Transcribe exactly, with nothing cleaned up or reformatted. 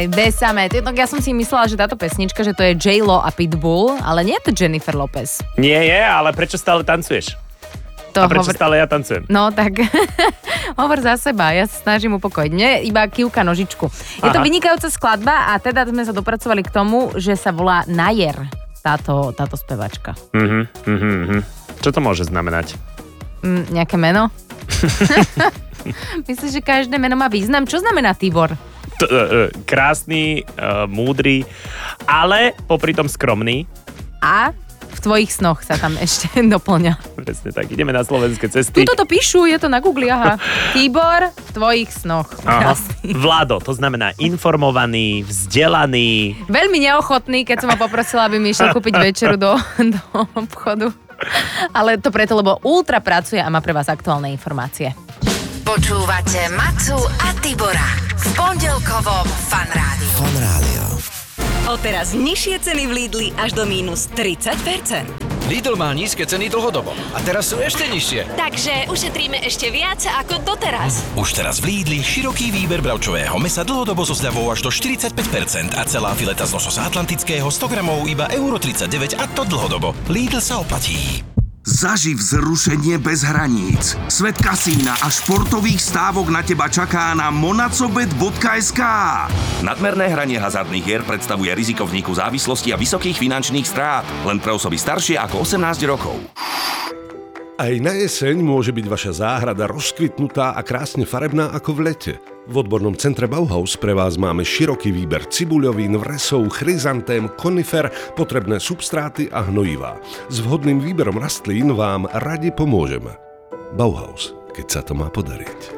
Hej, besame. Ja som si myslela, že táto pesnička, že to je J-Lo a Pitbull, ale nie je to Jennifer Lopez. Nie je, ale prečo stále tancuješ? To a prečo hovor... stále ja tancujem? No tak, hovor za seba, ja sa snažím upokojiť. Mne iba kývka nožičku. Je Aha. to vynikajúca skladba a teda sme sa dopracovali k tomu, že sa volá Najer táto, táto spevačka. Mhm, mhm, mhm. Čo to môže znamenať? Mm, nejaké meno? Myslíš, že každé meno má význam? Čo znamená Tibor? T- uh, krásny, uh, múdry, ale popri tom skromný. A v tvojich snoch sa tam ešte doplňa. Presne tak, ideme na slovenské cesty. Tuto to píšu, je to na Google, aha. Tibor v tvojich snoch. Vlado, to znamená informovaný, vzdelaný. Veľmi neochotný, keď som ho poprosila, aby mi išiel kúpiť večeru do, do obchodu. Ale to preto, lebo ultra pracuje a má pre vás aktuálne informácie. Počúvate Macu a Tibora v pondelkovom Fan Rádiu. Fan Rádio. Odteraz nižšie ceny v Lidli až do mínus tridsať percent. Lidl má nízke ceny dlhodobo a teraz sú ešte nižšie. Takže ušetríme ešte viac ako doteraz. Už teraz v Lidli široký výber bravčového mesa dlhodobo so zľavou až do štyridsaťpäť percent a celá fileta z lososa atlantického sto gramov iba euro tridsaťdeväť a to dlhodobo. Lidl sa oplatí. Zaživ vzrušenie bez hraníc. Svet kasína a športových stávok na teba čaká na monacobet bodka es ká. Nadmerné hranie hazardných hier predstavuje riziko vzniku závislosti a vysokých finančných strát. Len pre osoby staršie ako osemnásť rokov. Aj na jeseň môže byť vaša záhrada rozkvitnutá a krásne farebná ako v lete. V odbornom centre Bauhaus pre vás máme široký výber cibuľovín, vresov, chryzantém, konifer, potrebné substráty a hnojivá. S vhodným výberom rastlín vám radi pomôžeme. Bauhaus, keď sa to má podariť.